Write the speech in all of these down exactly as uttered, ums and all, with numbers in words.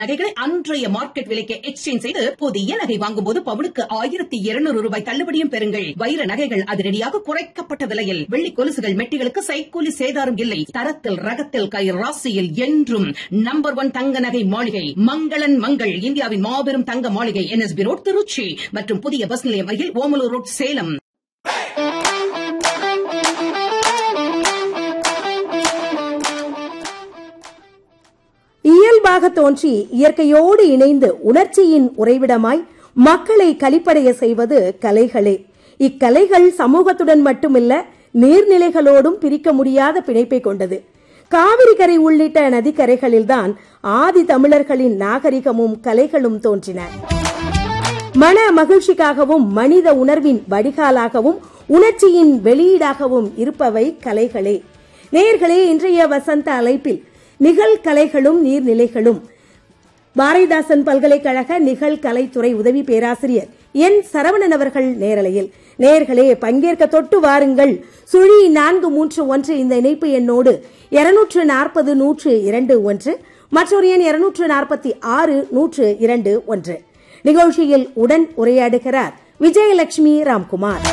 நகைகளை அன்றைய மார்க்கெட் விலைக்கு எக்ஸ்சேஞ்ச் செய்து புதிய நகை வாங்கும் போது பவுனுக்கு ஆயிரத்தி இருநூறு ரூபாய் தள்ளுபடியும் பெறுங்கள். வைர நகைகள் அதிரடியாக குறைக்கப்பட்ட விலையில், வெள்ளி கொலுசுகள் மெட்டிகளுக்கு சைக்கூலி சேதாரம் இல்லை. தரத்தில் ரகத்தில் கை ராசியில் என்றும் நம்பர் ஒன் தங்க நகை மாளிகை மங்களன் மங்கள். இந்தியாவின் மாபெரும் தங்க மாளிகை, என்எஸ்பி ரோட், திருச்சி மற்றும் புதிய பஸ் நிலையம் அருகில் ஓமலூர் ரோட், சேலம். இயல்பாக தோன்றி இயற்கையோடு இணைந்து உணர்ச்சியின் உறைவிடமாய் மக்களை களிப்படைய செய்வது கலைகளே. இக்கலைகள் சமூகத்துடன் மட்டுமில்ல, நீர்நிலைகளோடும் பிரிக்க முடியாத பிணைப்பை கொண்டது. காவிரி கரை உள்ளிட்ட நதிக்கரைகளில்தான் ஆதி தமிழர்களின் நாகரிகமும் கலைகளும் தோன்றின. மன மகிழ்ச்சிக்காகவும் மனித உணர்வின் வடிகாலாகவும் உணர்ச்சியின் வெளியீடாகவும் இருப்பவை கலைகளே. நேயர்களே, இன்றைய வசந்த அழைப்பில் நிகழ்கலைகளும் நீர்நிலைகளும், பாரதிதாசன் பல்கலைக்கழக நிகழ்கலைத்துறை உதவி பேராசிரியர் என் சரவணன் அவர்கள் நேரலையில். நேயர்களே, பங்கேற்க தொட்டு வாருங்கள். சுழி நான்கு மூன்று ஒன்று இந்த இணைப்பு எண்ணோடு இருநூற்று நாற்பது நூற்று இரண்டு ஒன்று, மற்றொரு எண் இருநூற்று நாற்பத்தி ஆறு நூற்று இரண்டு ஒன்று. நிகழ்ச்சியில் உடன் உரையாடுகிறார் விஜயலட்சுமி ராம்குமார்.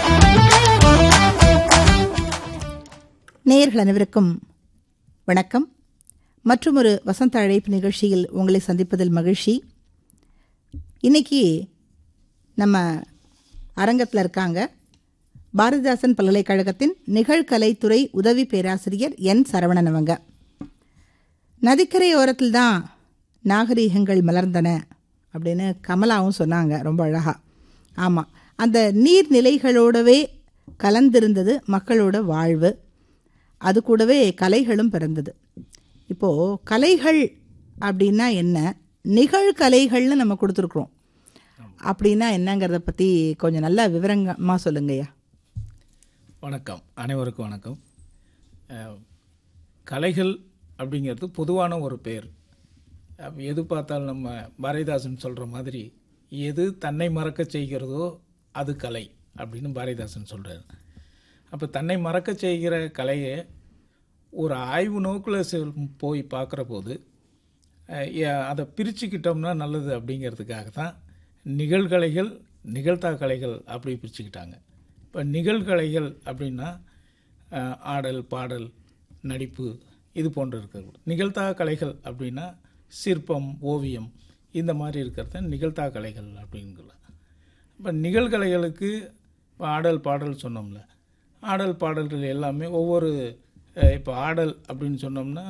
நேயர்கள் அனைவருக்கும் வணக்கம். மற்றும் ஒரு வசந்த அழைப்பு நிகழ்ச்சியில் உங்களை சந்திப்பதில் மகிழ்ச்சி. இன்னைக்கு நம்ம அரங்கத்தில் இருக்காங்க பாரதிதாசன் பல்கலைக்கழகத்தின் நிகழ்கலைத்துறை உதவி பேராசிரியர் என் சரவணன். அவங்க நதிக்கரை ஓரத்தில் தான் நாகரீகங்கள் மலர்ந்தன அப்படின்னு கமலாவும் சொன்னாங்க ரொம்ப அழகா. ஆமாம், அந்த நீர்நிலைகளோடவே கலந்திருந்தது மக்களோட வாழ்வு. அது கூடவே கலைகளும் பிறந்தது. இப்போது கலைகள் அப்படின்னா என்ன, நிகழ்கலைகள்னு நம்ம கொடுத்துருக்குறோம் அப்படின்னா என்னங்கிறத பற்றி கொஞ்சம் நல்லா விவரமாக சொல்லுங்கய்யா. வணக்கம், அனைவருக்கும் வணக்கம். கலைகள் அப்படிங்கிறது பொதுவான ஒரு பெயர். எது பார்த்தாலும் நம்ம பாரதிதாசன் சொல்கிற மாதிரி எது தன்னை மறக்க செய்கிறதோ அது கலை அப்படின்னு பாரதிதாசன் சொல்கிறார். அப்போ தன்னை மறக்க செய்கிற கலையை ஒரு ஆய்வு நோக்கில் போய் பார்க்குற போது அதை பிரிச்சுக்கிட்டோம்னா நல்லது அப்படிங்கிறதுக்காக தான் நிகழ்கலைகள், நிகழ்த்தா கலைகள் அப்படி பிரிச்சுக்கிட்டாங்க. இப்போ நிகழ்கலைகள் அப்படின்னா ஆடல், பாடல், நடிப்பு இது போன்று இருக்கிறது. நிகழ்த்தா கலைகள் அப்படின்னா சிற்பம், ஓவியம் இந்த மாதிரி இருக்கிறத நிகழ்த்தா கலைகள் அப்படிங்கிறலாம். இப்போ நிகழ்கலைகளுக்கு ஆடல், பாடல் சொன்னோம்ல, ஆடல் பாடல்கள் எல்லாமே ஒவ்வொரு, இப்போ ஆடல் அப்படின்னு சொன்னோம்னா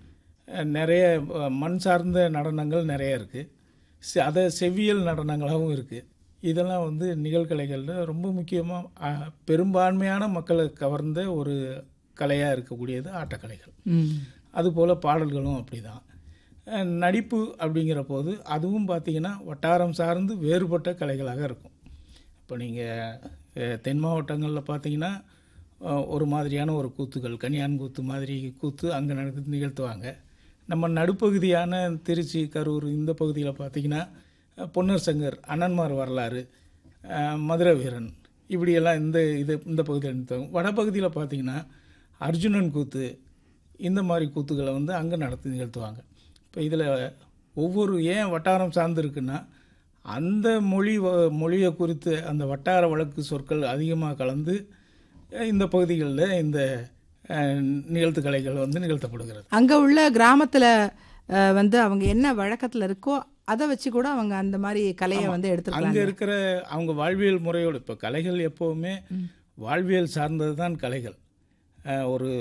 நிறைய மண் சார்ந்த நடனங்கள் நிறைய இருக்குது, அதை செவ்வியல் நடனங்களாகவும் இருக்குது. இதெல்லாம் வந்து நிகழ்கலைகளில் ரொம்ப முக்கியமாக பெரும்பான்மையான மக்களை கவர்ந்த ஒரு கலையாக இருக்கக்கூடியது ஆட்டக்கலைகள். அதுபோல் பாடல்களும் அப்படி தான். நடிப்பு அப்படிங்கிற போது அதுவும் பார்த்திங்கன்னா வட்டாரம் சார்ந்து வேறுபட்ட கலைகளாக இருக்கும். இப்போ நீங்கள் தென் மாவட்டங்களில் பார்த்தீங்கன்னா ஒரு மாதிரியான ஒரு கூத்துகள், கனியான் கூத்து மாதிரி கூத்து அங்கே நடந்து நிகழ்த்துவாங்க. நம்ம நடுப்பகுதியான திருச்சி, கரூர் இந்த பகுதியில் பார்த்திங்கன்னா பொன்னர் சங்கர், அண்ணன்மார் வரலாறு, மதுரை வீரன் இப்படியெல்லாம் இந்த இது இந்த பகுதியில் நிறுத்துவாங்க. வடபகுதியில் பார்த்திங்கன்னா அர்ஜுனன் கூத்து இந்த மாதிரி கூத்துக்களை வந்து அங்கே நடத்தி நிகழ்த்துவாங்க. இப்போ இதில் ஒவ்வொரு ஏன் வட்டாரம் சார்ந்து இருக்குன்னா அந்த மொழி மொழியை குறித்து அந்த வட்டார வழக்கு சொற்கள் அதிகமாக கலந்து இந்த பகுதிகளில் இந்த நிகழ்த்து கலைகள் வந்து நிகழ்த்தப்படுகிறது. அங்கே உள்ள கிராமத்தில் வந்து அவங்க என்ன வழக்கத்தில் இருக்கோ அதை வச்சு கூட அவங்க அந்த மாதிரி கலையை வந்து எடுத்துருக்காங்க. அங்கே இருக்கிற அவங்க வாழ்வியல் முறையோடு, இப்போ கலைகள் எப்போவுமே வாழ்வியல் சார்ந்தது தான் கலைகள். ஒரு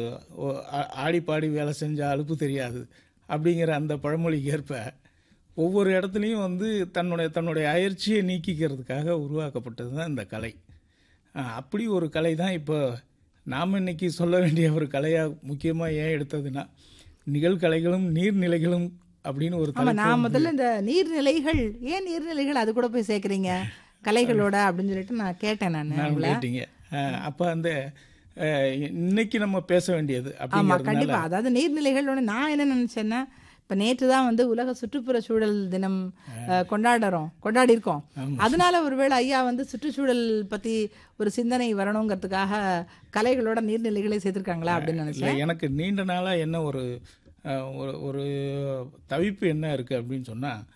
ஆடி பாடி வேலை செஞ்சால் அலுப்பு தெரியாது அப்படிங்கிற அந்த பழமொழிக்கு ஏற்ப ஒவ்வொரு இடத்துலையும் வந்து தன்னுடைய தன்னுடைய அயற்சியை நீக்கிக்கிறதுக்காக உருவாக்கப்பட்டது தான் இந்த கலை. அப்படி ஒரு கலை தான் இப்போ நாம் இன்னைக்கு சொல்ல வேண்டிய ஒரு கலையாக முக்கியமாக ஏன் எடுத்ததுன்னா நிகழ்கலைகளும் நீர்நிலைகளும் அப்படின்னு ஒரு தலைப்பு. நான் முதல்ல இந்த நீர்நிலைகள், ஏன் நீர்நிலைகள் அது கூட போய் சேர்க்குறீங்க கலைகளோட அப்படின்னு சொல்லிட்டு நான் கேட்டேன். நான் கேட்டீங்க. அப்போ அந்த இன்னைக்கு நம்ம பேச வேண்டியது ஆமாம், கண்டிப்பாக. அதாவது நீர்நிலைகளோட நான் என்ன நினச்சேன்னா, இப்போ நேற்று தான் வந்து உலக சுற்றுப்புற சூழல் தினம் கொண்டாடுறோம் கொண்டாடியிருக்கோம் அதனால ஒருவேளை ஐயா வந்து சுற்றுச்சூழல் பற்றி ஒரு சிந்தனை வரணுங்கிறதுக்காக கலைகளோட நீர்நிலைகளை சேர்த்துருக்காங்களா அப்படின்னு நினைச்சேன். எனக்கு நீண்ட நாளாக என்ன ஒரு அஹ், ஒரு ஒரு தவிப்பு என்ன இருக்குது அப்படின்னு சொன்னால்